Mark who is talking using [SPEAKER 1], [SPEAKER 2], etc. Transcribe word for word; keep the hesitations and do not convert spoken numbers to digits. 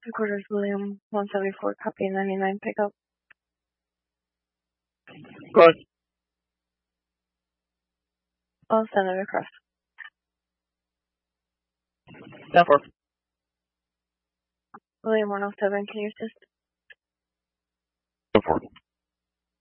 [SPEAKER 1] Headquarters William one seventy-four, copy ninety-nine pickup.
[SPEAKER 2] Good.
[SPEAKER 1] I'll send it across.
[SPEAKER 2] ten four.
[SPEAKER 1] William one oh seven, can you assist?